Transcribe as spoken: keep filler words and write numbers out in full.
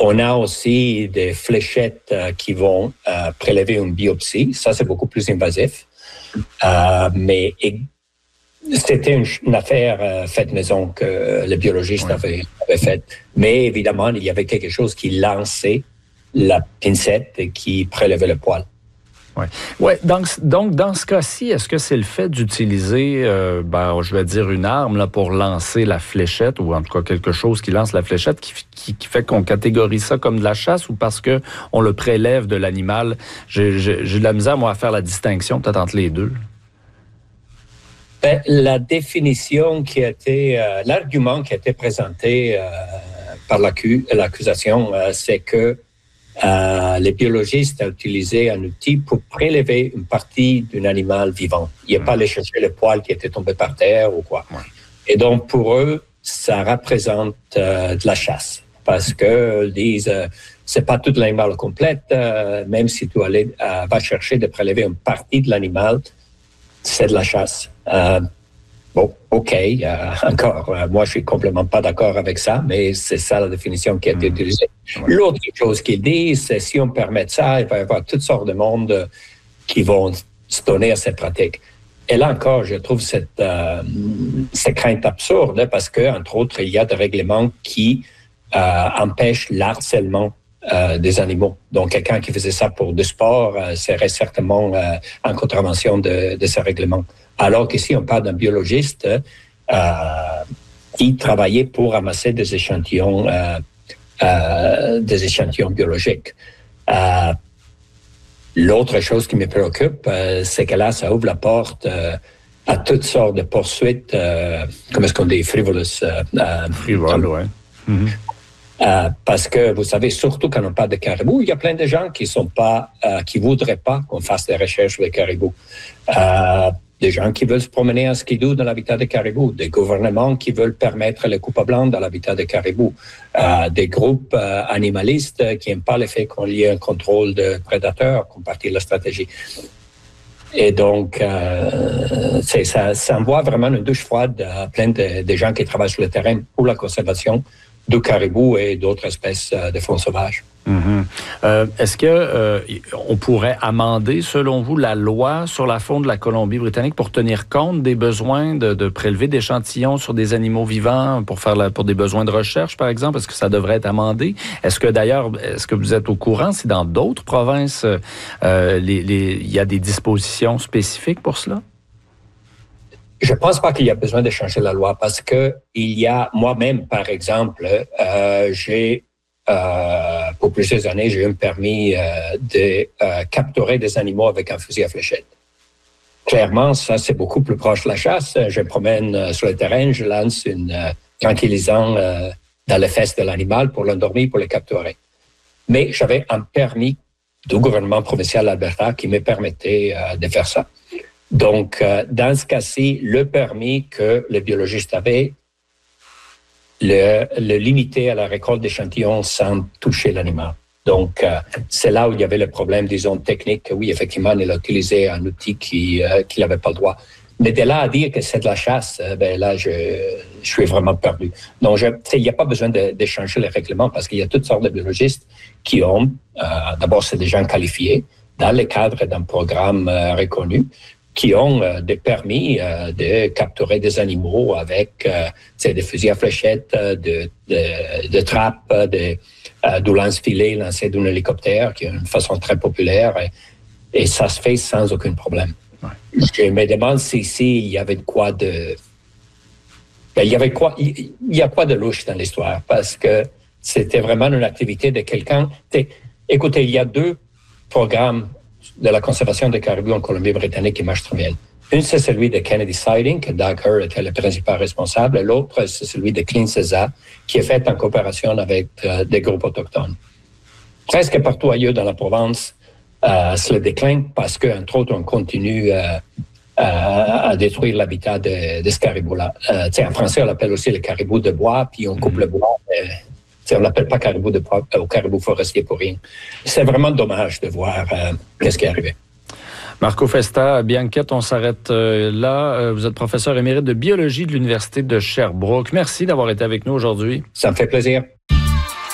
On a aussi des fléchettes euh, qui vont euh, prélever une biopsie. Ça, c'est beaucoup plus invasif. Euh, mais et, c'était une, une affaire euh, faite maison que le biologiste oui. avait, avait faite. Mais évidemment, il y avait quelque chose qui lançait la pincette et qui prélevait le poil. Oui. Ouais, donc, donc, dans ce cas-ci, est-ce que c'est le fait d'utiliser, euh, ben, je vais dire, une arme là, pour lancer la fléchette, ou en tout cas quelque chose qui lance la fléchette, qui, qui, qui fait qu'on catégorise ça comme de la chasse, ou parce qu'on le prélève de l'animal? J'ai, j'ai, j'ai de la misère, moi, à faire la distinction peut-être entre les deux. Ben, la définition qui a été, euh, l'argument qui a été présenté euh, par l'accu- l'accusation, euh, c'est que Euh, les biologistes ont utilisé un outil pour prélever une partie d'un animal vivant. Il n'y a pas allé chercher le poil qui était tombé par terre ou quoi. Ouais. Et donc, pour eux, ça représente euh, de la chasse. Parce que ils disent, euh, c'est pas tout l'animal complet, euh, même si tu allais, euh, vas chercher de prélever une partie de l'animal, c'est de la chasse. Euh, Bon, OK, euh, encore, euh, moi, je suis complètement pas d'accord avec ça, mais c'est ça la définition qui a été mmh. utilisée. Ouais. L'autre chose qu'ils disent, c'est si on permet ça, il va y avoir toutes sortes de monde qui vont se donner à cette pratique. Et là encore, je trouve cette, euh, cette crainte absurde parce que, entre autres, il y a des règlements qui euh, empêchent l'harcèlement euh, des animaux. Donc, quelqu'un qui faisait ça pour du sport euh, serait certainement euh, en contravention de, de ces règlements. Alors qu'ici, on parle d'un biologiste euh, qui travaillait pour ramasser des échantillons, euh, euh, des échantillons biologiques. Euh, l'autre chose qui me préoccupe, euh, c'est que là, ça ouvre la porte euh, à toutes sortes de poursuites, euh, comment est-ce qu'on dit, frivolous. Euh, Frivole, oui. Mm-hmm. Euh, parce que, vous savez, surtout quand on parle de caribous, il y a plein de gens qui sont pas, euh, qui voudraient pas qu'on fasse des recherches sur les caribous. Euh, Des gens qui veulent se promener en skidoo dans l'habitat des caribous, des gouvernements qui veulent permettre les coupes blancs dans l'habitat des caribous, euh, des groupes euh, animalistes qui n'aiment pas le fait qu'on y ait un contrôle de prédateurs comme partie de la stratégie. Et donc, euh, c'est, ça, ça envoie vraiment une douche froide à plein de, de gens qui travaillent sur le terrain pour la conservation du caribou et d'autres espèces de faune sauvage. Mm-hmm. Euh, est-ce que euh, on pourrait amender, selon vous, la loi sur la faune de la Colombie-Britannique pour tenir compte des besoins de, de prélever d'échantillons sur des animaux vivants pour faire la, pour des besoins de recherche, par exemple? Est-ce que ça devrait être amendé? Est-ce que d'ailleurs, est-ce que vous êtes au courant si dans d'autres provinces, euh, les, les, il y a des dispositions spécifiques pour cela? Je ne pense pas qu'il y a besoin de changer la loi parce que il y a, moi-même, par exemple, euh, j'ai, euh, pour plusieurs années, j'ai eu un permis euh, de euh, capturer des animaux avec un fusil à fléchette. Clairement, ça, c'est beaucoup plus proche de la chasse. Je me promène euh, sur le terrain, je lance une euh, tranquillisant euh, dans les fesses de l'animal pour l'endormir, pour le capturer. Mais j'avais un permis du gouvernement provincial d'Alberta qui me permettait euh, de faire ça. Donc, euh, dans ce cas-ci, le permis que le biologiste avait le, le limité à la récolte d'échantillons sans toucher l'animal. Donc, euh, c'est là où il y avait le problème, disons, technique. Oui, effectivement, il a utilisé un outil qui euh, qu'il n'avait pas le droit. Mais de là à dire que c'est de la chasse, euh, ben là, je, je suis vraiment perdu. Donc, je, il n'y a pas besoin de, de changer les règlements parce qu'il y a toutes sortes de biologistes qui ont, euh, d'abord, c'est des gens qualifiés dans le cadre d'un programme euh, reconnu, qui ont euh, des permis euh, de capturer des animaux avec euh, des fusils à fléchettes, euh, de, de, de trappes, de, euh, de lance-filets lancés d'un hélicoptère, qui est une façon très populaire, et, et ça se fait sans aucun problème. Ouais. Je me demande si ici, il y avait de quoi de... Ben, il y avait quoi... Il, il y a quoi de louche dans l'histoire, parce que c'était vraiment une activité de quelqu'un... T'sais, écoutez, il y a deux programmes de la conservation des caribous en Colombie-Britannique qui marche très bien. Une, c'est celui de Kennedy Siding, que Doug Herr était le principal responsable, et l'autre, c'est celui de Clean César, qui est fait en coopération avec euh, des groupes autochtones. Presque partout ailleurs dans la province, euh, c'est le déclin parce qu'entre autres, on continue euh, euh, à détruire l'habitat de, de ce caribou-là. Euh, en français, on l'appelle aussi le caribou de bois, puis on coupe mm-hmm. le bois. Euh, on ne l'appelle pas caribou de bois, euh, caribou forestier pour rien. C'est vraiment dommage de voir euh, qu'est-ce qui est arrivé. Marco Festa, Bianquette, on s'arrête euh, là. Vous êtes professeur émérite de biologie de l'Université de Sherbrooke. Merci d'avoir été avec nous aujourd'hui. Ça me fait plaisir.